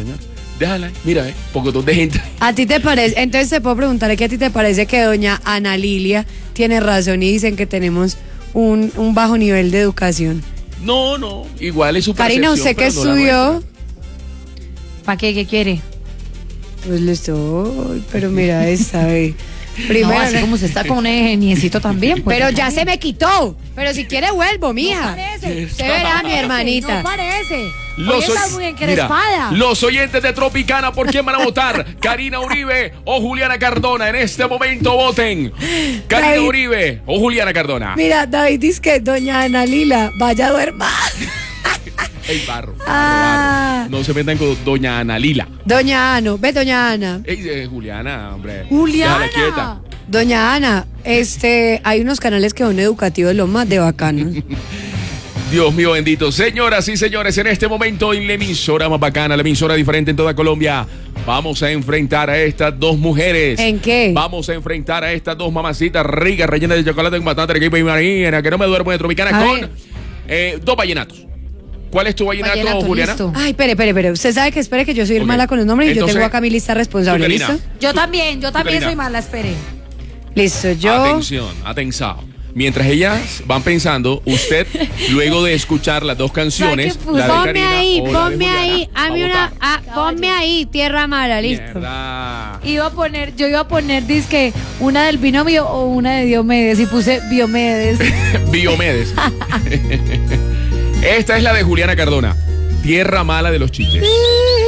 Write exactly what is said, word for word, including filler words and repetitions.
señor. Déjala, mira, eh, pocotón de gente. ¿A ti te parece? Entonces te puedo preguntar que a ti te parece que doña Ana Lilia tiene razón y dicen que tenemos un, un bajo nivel de educación. No, no, igual es su Karina, percepción, ¿usted qué pero no la estudió? nuestra. ¿Para qué? ¿Qué quiere? Pues lo estoy, pero mira esta vez. Primero, No, así como usted está con un ingeniecito también. Pues, pero ya se me quitó. Pero si quiere vuelvo, mija. No parece. Usted verá, mi hermanita. No parece. Los, Hoy está oy- muy Mira, encrespada. los oyentes de Tropicana, ¿por quién van a votar? ¿Karina Uribe o Juliana Cardona? En este momento voten. Karina David. Uribe o Juliana Cardona. Mira, David dice que doña Ana Lila vaya a duerma. Ey, barro, barro, Ah. barro. No se metan con doña Ana Lila. Doña Ana, ve doña Ana. Ey, eh, Juliana, hombre. Juliana. Déjala quieta. Doña Ana, este, hay unos canales que son educativos lo más de bacano. Dios mío bendito. Señoras y señores, en este momento en la emisora más bacana, la emisora diferente en toda Colombia, vamos a enfrentar a estas dos mujeres. ¿En qué? Vamos a enfrentar a estas dos mamacitas ricas, rellenas de chocolate con bastante equipo y marina, que no me duermo de Tropicana, A con ver. eh, dos vallenatos. ¿Cuál es tu vallenato, Vallenato, Juliana? listo. Ay, espere, espere, espere. Usted sabe que espere que yo soy Ok. mala con los nombres y yo Entonces, tengo acá mi lista responsable. tú, Karina. ¿Listo? Yo también, yo también Karina. soy mala, espere. Listo, yo. Atención, atención. Mientras ellas van pensando, usted, luego de escuchar las dos canciones, ¿Sabe qué puso? la de Ponme Karina ahí, o la de ponme Juliana, ahí. va a Hazme una. votar. ah, ponme ahí, tierra mala, listo. Mierda. Iba a poner, yo iba a poner, dizque, una del binomio o una de Diomedes y puse Diomedes. Biomedes. Esta es la de Juliana Cardona. Tierra mala de los chiches.